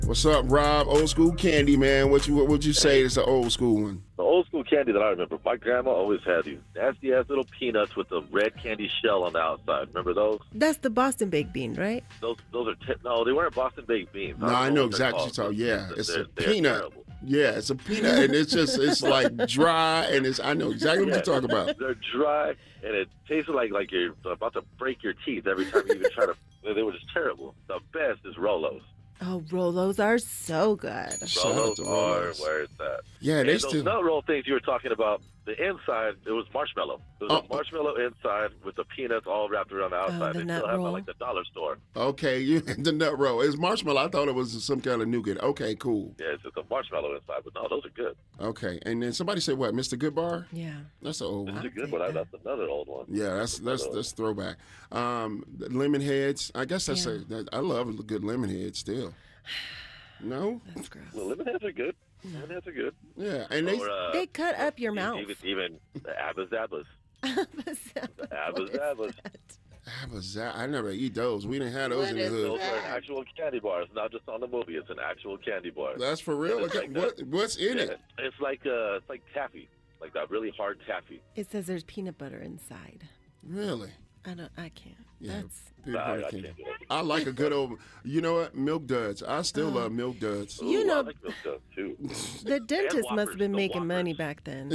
What's up, Rob? Old school candy, man. What would you say is the old school one? The old school candy that I remember, my grandma always had these nasty-ass little peanuts with the red candy shell on the outside. Remember those? That's the Boston baked bean, right? Those are no, they weren't Boston baked beans. No, I know exactly what you're talking. Yeah, it's a peanut. Terrible. Yeah, it's a peanut, and it's like dry, and I know exactly what you're talking about. They're dry, and it tasted like you're about to break your teeth every time you even try to. They were just terrible. The best is Rolos. Oh, Rolos are so good. Rolos are where it's at. Yeah, they still. Those nut roll things you were talking about, the inside, it was marshmallow. It was a marshmallow inside with the peanuts all wrapped around the outside. The they nut still have roll. them like the dollar store. Okay, the nut roll. It's marshmallow. I thought it was some kind of nougat. Okay, cool. Yeah, it's just a marshmallow inside, but no, those are good. Okay, and then somebody said what? Mr. Goodbar? Yeah. That's an old one. That's a good one. That's another old one. Yeah, that's throwback. Lemon heads. I guess that's I love a good lemon head still. No? That's gross. Well, lemon heads are good. Lemon heads are good. Yeah, and they cut up your mouth. Even the Abba Zabbas. Abba Zabbas. I never eat those. We didn't have those in the hood. Those are actual candy bars, not just on the movie. It's an actual candy bar. That's for real? What's in it? It's like taffy, like that really hard taffy. It says there's peanut butter inside. Really? I can't. Yeah, I can't. I like a good old, you know what, Milk Duds. I still love Milk Duds. You know, I like Milk Duds too. The dentist must have been making Whoppers. money back then.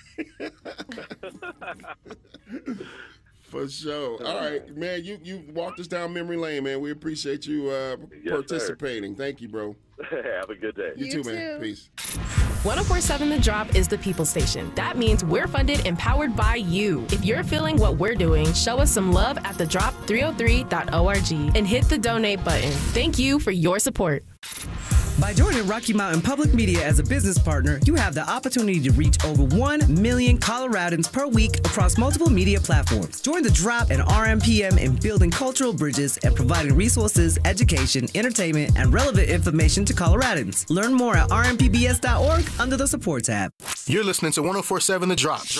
For sure. All right, man, you walked us down memory lane, man. We appreciate you participating. Thank you, bro. Have a good day. You too, man. Peace. 1047 The Drop is the people station. That means we're funded and powered by you. If you're feeling what we're doing, show us some love at thedrop303.org and hit the donate button. Thank you for your support. By joining Rocky Mountain Public Media as a business partner, you have the opportunity to reach over 1 million Coloradans per week across multiple media platforms. Join the Drop and RMPM in building cultural bridges and providing resources, education, entertainment, and relevant information to Coloradans. Learn more at rmpbs.org under the support tab. You're listening to 1047 The Drop.